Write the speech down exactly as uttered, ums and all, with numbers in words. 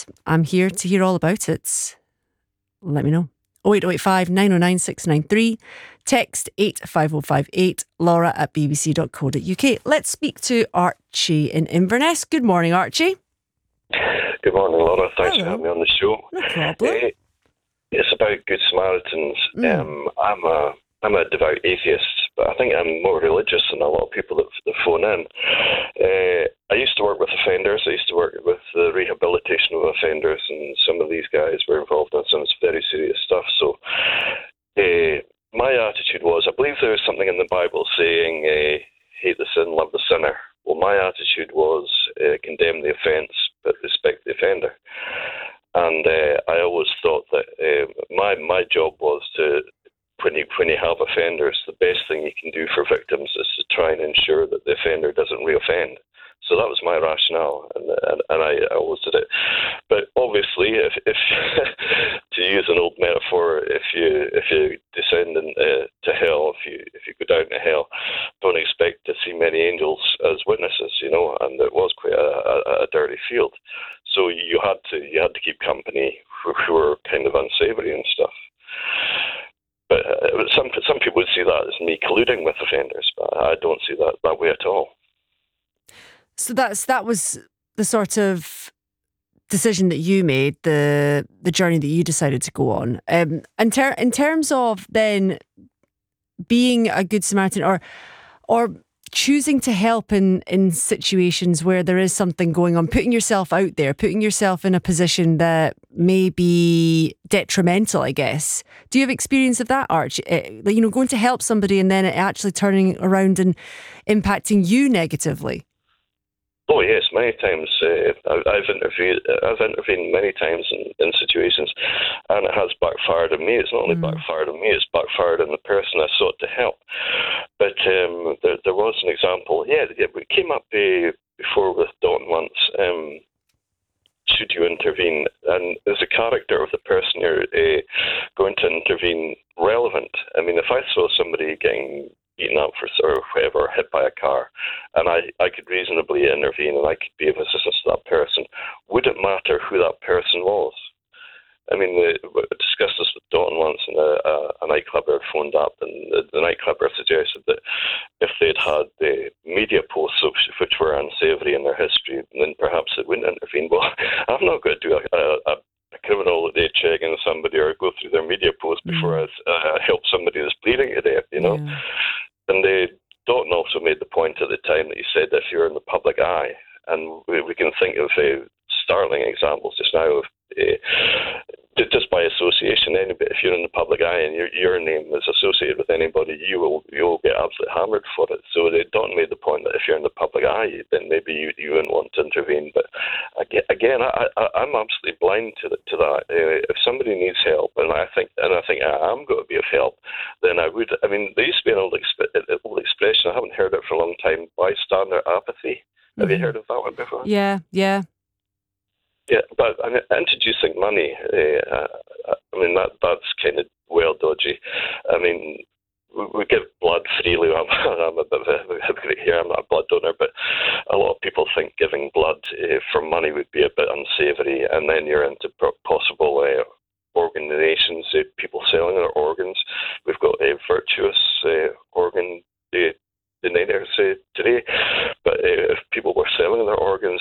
I'm here to hear all about it. Let me know. oh eight oh eight five, nine oh nine, six nine three. Text eight five oh five eight. Laura at b b c dot co dot u k. Let's speak to Archie in Inverness. Good morning, Archie. Good morning, Laura. Thanks Hello. for having me on the show. No problem. Uh, it's about Good Samaritans. Mm. Um, I'm a I'm a devout atheist, but I think I'm more religious than a lot of people that, that phone in. Uh, I used to work with offenders. I used to work with the rehabilitation of offenders, and some of these guys were involved in some very serious stuff. So uh, my attitude was, I believe there is something in the Bible saying, uh, hate the sin, love the sinner. Well, my attitude was uh, condemn the offence, but respect the offender. And uh, I always thought that uh, my my job was to, when you, when you have offenders, the best thing you can do for victims is to try and ensure that the offender doesn't reoffend. So that was my rationale, and and, and I, I always did it. But obviously, if, if to use an old metaphor, if you if you descend in, uh, to hell, if you if you go down to hell, don't expect to see many angels as witnesses, you know. And it was quite a, a, a dirty field, so you had to you had to keep company who, who were kind of unsavoury and stuff. But uh, some some people would see that as me colluding with offenders, but I don't see that that way at all. So that's that was the sort of decision that you made, the the journey that you decided to go on. Um, in, ter- in terms of then being a good Samaritan, or or choosing to help in, in situations where there is something going on, putting yourself out there, putting yourself in a position that may be detrimental, I guess. Do you have experience of that, Arch? Uh, you know, going to help somebody and then it actually turning around and impacting you negatively? Oh yes, many times. Uh, I've interviewed. I've intervened many times in, in situations, and it has backfired on me. It's not only mm. backfired on me; it's backfired on the person I sought to help. But um, there, there was an example. Yeah, it came up uh, before with Dawn once. Um, should you intervene? And is the character of the person you're uh, going to intervene relevant? I mean, if I saw somebody getting beaten up for or whatever, hit by a car, and I, I could reasonably intervene and I could be of assistance to that person, would it matter who that person was? I mean, we, we discussed this with Dawn once, and a, a, a nightclubber phoned up, and the, the nightclubber suggested that if they'd had the media posts which, which were unsavoury in their history, then perhaps they wouldn't intervene. Well, I'm not going to do a, a, a criminal day check in somebody or go through their media posts before mm. I uh, help somebody that's bleeding to death, you know. Yeah. And they Dalton also made the point at the time that he said if you're in the public eye, and we, we can think of uh, startling examples just now of uh, just by association. Anybody, if you're in the public eye and your your name is associated with anybody, you will you will get absolutely hammered for it. So they Dalton made the point that if you're in the public eye, then maybe you, you wouldn't want to intervene. But again, I, I, I'm absolutely blind to the, to that. Uh, if somebody needs help, and I think and I think I am going to be of help, then I would. I mean, there used to be an old, exp- old expression. I haven't heard it for a long time. Bystander apathy. Mm-hmm. Have you heard of that one before? Yeah, yeah. Yeah, but I mean, introducing money, uh, I mean, that that's kind of well dodgy. I mean, we, we give blood freely. I'm, I'm a bit of a hypocrite here. I'm not a blood donor, but a lot of people think giving blood uh, for money would be a bit unsavoury, and then you're into possible uh, organ donations, uh, people selling their organs. We've got a uh, virtuous uh, organ uh, donators uh, today, but uh, if people were selling their organs,